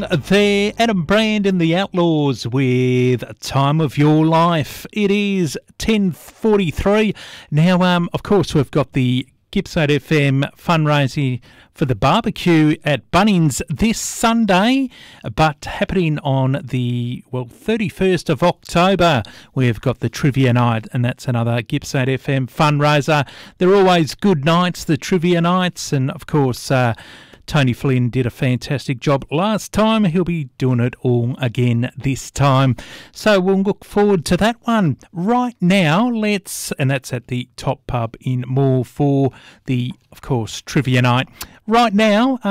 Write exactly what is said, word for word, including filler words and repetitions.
There, Adam Brand and the Outlaws with Time of Your Life. It is ten forty-three. Now, um, of course, we've got the Gippsland F M fundraising for the barbecue at Bunnings this Sunday, but happening on the, well, thirty-first of October. We've got the Trivia Night, and that's another Gippsland F M fundraiser. They're always good nights, the Trivia Nights, and, of course, uh, Tony Flynn did a fantastic job last time. He'll be doing it all again this time. So we'll look forward to that one. Right now, let's, and that's at the Top Pub in Moore for the, of course, Trivia Night. Right now,